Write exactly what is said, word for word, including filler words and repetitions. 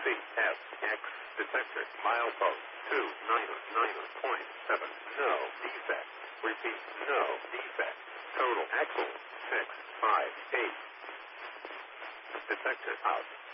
F, X, detector, milepost, two, niner, niner point seven, no defect. Repeat, no defect. Total axle, six, five, eight. Detector out.